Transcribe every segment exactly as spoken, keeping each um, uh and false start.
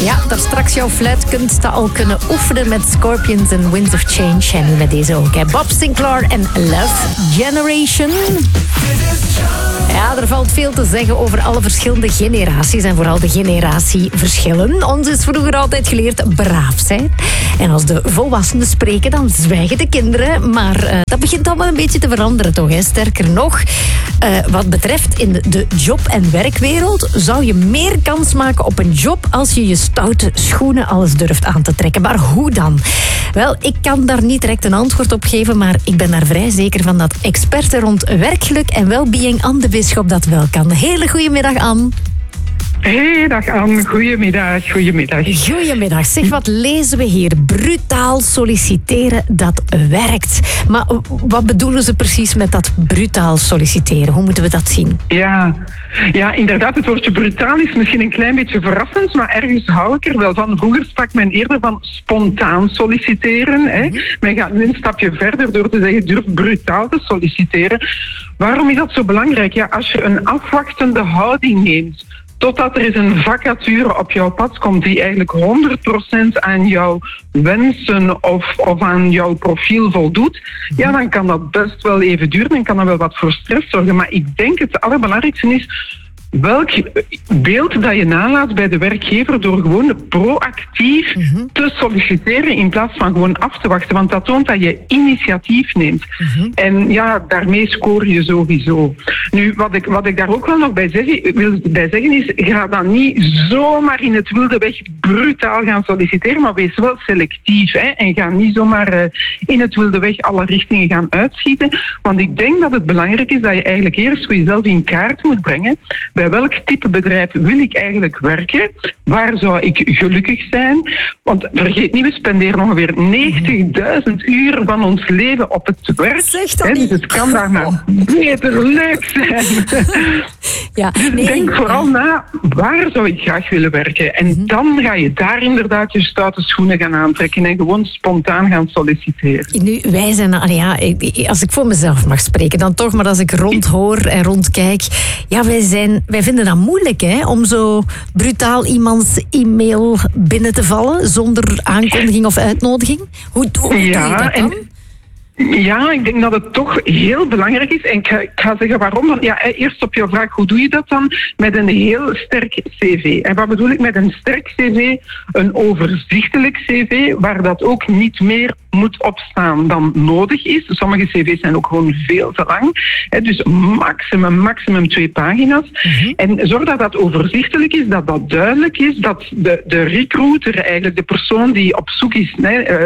Ja, daar straks jouw fluitkunsten al kunnen oefenen met Scorpions en Winds of Change. En nu met deze ook, hè. Bob Sinclair en Love Generation. Ja, er valt veel te zeggen over alle verschillende generaties en vooral de generatieverschillen. Ons is vroeger altijd geleerd braaf zijn. En als de volwassenen spreken, dan zwijgen de kinderen. Maar uh, dat begint al wel een beetje te veranderen, toch? Hè? Sterker nog, uh, wat betreft in de job- en werkwereld zou je meer kans maken op een job als je je stoute schoenen alles durft aan te trekken. Maar hoe dan? Wel, ik kan daar niet direct een antwoord op geven, maar ik ben daar vrij zeker van dat experten rond werkgeluk en well-being Anne de Bisschop dat wel kan. Hele goedemiddag, Anne. Hey, dag Anne. Goedemiddag, goedemiddag. Goedemiddag. Zeg, wat lezen we hier? Brutaal solliciteren, dat werkt. Maar wat bedoelen ze precies met dat brutaal solliciteren? Hoe moeten we dat zien? Ja, ja, inderdaad, het woordje brutaal is misschien een klein beetje verrassend, maar ergens hou ik er wel van. Vroeger sprak men eerder van spontaan solliciteren. Hè. Mm-hmm. Men gaat nu een stapje verder door te zeggen, durf brutaal te solliciteren. Waarom is dat zo belangrijk? Ja, als je een afwachtende houding neemt, totdat er eens een vacature op jouw pad komt die eigenlijk honderd procent aan jouw wensen of, of aan jouw profiel voldoet, ja, dan kan dat best wel even duren en kan dat wel wat voor stress zorgen. Maar ik denk het allerbelangrijkste is welk beeld dat je nalaat bij de werkgever door gewoon proactief mm-hmm. te solliciteren in plaats van gewoon af te wachten. Want dat toont dat je initiatief neemt. Mm-hmm. En ja, daarmee scoor je sowieso. Nu, wat ik, wat ik daar ook wel nog bij zeggen, wil bij zeggen is, ga dan niet zomaar in het wilde weg brutaal gaan solliciteren, maar wees wel selectief. Hè, en ga niet zomaar uh, in het wilde weg alle richtingen gaan uitschieten. Want ik denk dat het belangrijk is dat je eigenlijk eerst voor jezelf in kaart moet brengen. Bij welk type bedrijf wil ik eigenlijk werken? Waar zou ik gelukkig zijn? Want vergeet niet, we spenderen ongeveer negentigduizend uur van ons leven op het werk. He, dus het kan daar maar beter leuk zijn. Ja, dus nee, denk vooral na, waar zou ik graag willen werken? En mm-hmm. dan ga je daar inderdaad je stoute schoenen gaan aantrekken en gewoon spontaan gaan solliciteren. Nu, wij zijn, ja, als ik voor mezelf mag spreken, dan toch, maar als ik rondhoor en rondkijk, ja, wij zijn Wij vinden dat moeilijk, hè, om zo brutaal iemands e-mail binnen te vallen zonder aankondiging of uitnodiging. Hoe, hoe ja, doe je dat dan? En ja, ik denk dat het toch heel belangrijk is. En ik ga, ik ga zeggen waarom. Want ja, eerst op jouw vraag, hoe doe je dat dan? Met een heel sterk cv. En wat bedoel ik met een sterk cv? Een overzichtelijk cv, waar dat ook niet meer moet opstaan dan nodig is. Sommige cv's zijn ook gewoon veel te lang. Dus maximum, maximum twee pagina's. Mm-hmm. En zorg dat dat overzichtelijk is, dat dat duidelijk is, dat de, de recruiter, eigenlijk de persoon die op zoek is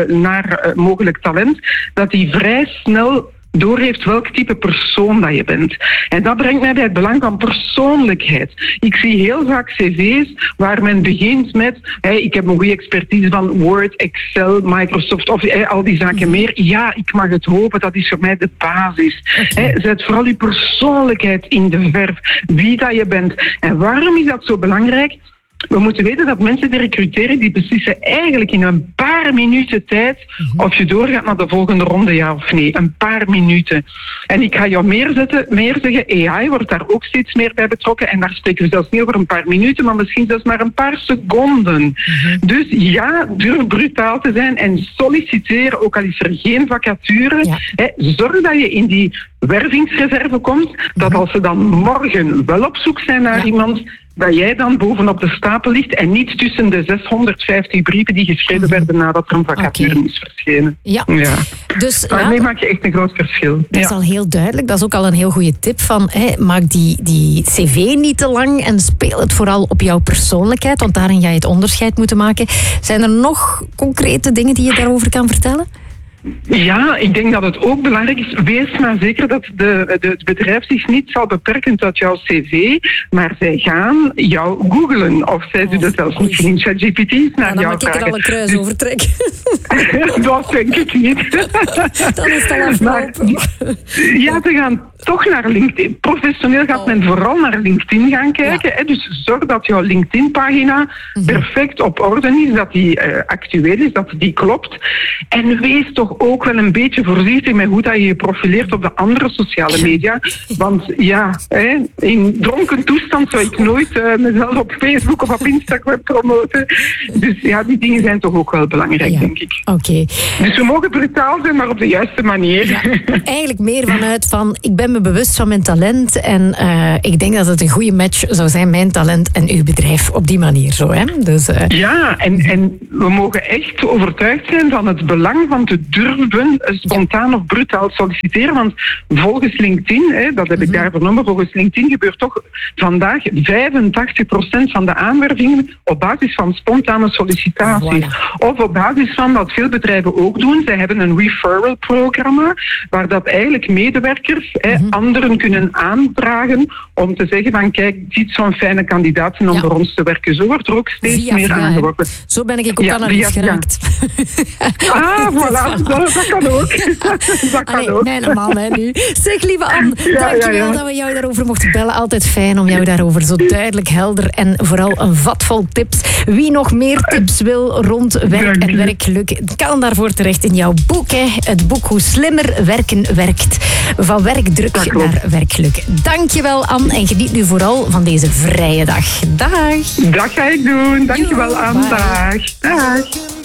naar mogelijk talent, dat die vrij snel doorheeft welk type persoon dat je bent. En dat brengt mij bij het belang van persoonlijkheid. Ik zie heel vaak cv's waar men begint met hey, ik heb een goede expertise van Word, Excel, Microsoft of hey, al die zaken meer. Ja, ik mag het hopen, dat is voor mij de basis. Okay. Hey, zet vooral je persoonlijkheid in de verf, wie dat je bent. En waarom is dat zo belangrijk? We moeten weten dat mensen die recruteren, die beslissen eigenlijk in een paar minuten tijd of je doorgaat naar de volgende ronde, ja of nee. Een paar minuten. En ik ga jou meer, zetten, meer zeggen, A I wordt daar ook steeds meer bij betrokken. En daar spreken we zelfs niet over een paar minuten, maar misschien zelfs maar een paar seconden. Mm-hmm. Dus ja, durf brutaal te zijn en solliciteer, ook al is er geen vacature. Ja. Hè, zorg dat je in die wervingsreserve komt, dat als ze dan morgen wel op zoek zijn naar ja. iemand, dat jij dan bovenop de stapel ligt en niet tussen de zeshonderdvijftig brieven die geschreven werden nadat er een vacature okay. is verschenen. Ja. ja. Dus, daarmee ja, maak je echt een groot verschil. Dat ja. is al heel duidelijk. Dat is ook al een heel goede tip van, hey, maak die, die cv niet te lang en speel het vooral op jouw persoonlijkheid, want daarin ga je het onderscheid moeten maken. Zijn er nog concrete dingen die je daarover kan vertellen? Ja, ik denk dat het ook belangrijk is. Wees maar zeker dat de, de, het bedrijf zich niet zal beperken tot jouw cv, maar zij gaan jou googlen. Of zij doen dat zelfs niet in ChatGPT naar ja, jou vragen. Dan mag ik er al een kruis over trekken. Dat denk ik niet. Dan is het al afgelopen. Ja, ze gaan toch naar LinkedIn. Professioneel gaat oh. men vooral naar LinkedIn gaan kijken. Ja. Hè? Dus zorg dat jouw LinkedIn-pagina mm-hmm. perfect op orde is, dat die uh, actueel is, dat die klopt. En wees toch ook wel een beetje voorzichtig met hoe dat je je profileert op de andere sociale media. Want ja, hè, in dronken toestand zou ik nooit uh, mezelf op Facebook of op Instagram promoten. Dus ja, die dingen zijn toch ook wel belangrijk, ja. denk ik. Oké. Okay. Dus we mogen brutaal zijn, maar op de juiste manier. Ja, eigenlijk meer vanuit van, ik ben me bewust van mijn talent en uh, ik denk dat het een goede match zou zijn, mijn talent en uw bedrijf op die manier. Zo, hè? Dus, uh... Ja, en, en we mogen echt overtuigd zijn van het belang van te durven spontaan of brutaal solliciteren. Want volgens LinkedIn, hè, dat heb ik daar vernomen, volgens LinkedIn gebeurt toch vandaag vijfentachtig procent van de aanwervingen op basis van spontane sollicitaties. Voilà. Of op basis van wat veel bedrijven ook doen. Zij hebben een referral-programma waar dat eigenlijk medewerkers hè, mm-hmm. anderen kunnen aandragen om te zeggen van kijk, dit zo'n fijne kandidaat zijn om ja. voor ons te werken. Zo wordt er ook steeds via, meer via, aangeworpen. Zo ben ik ook ja, aan het geraakt. Ah, voilà. Dat, dat kan ook. dat kan Allee, ook. mijn man, hè, nu. Zeg, lieve Anne, ja, dankjewel ja, ja. dat we jou daarover mochten bellen. Altijd fijn om jou daarover zo duidelijk, helder en vooral een vat vol tips. Wie nog meer tips wil rond werk en werkgeluk, kan daarvoor terecht in jouw boek. Hè. Het boek Hoe slimmer werken werkt. Van werkdruk naar werkgeluk. Dankjewel, Anne. En geniet nu vooral van deze vrije dag. Dag. Dat ga ik doen. Dankjewel, Anne. Dag. Dag.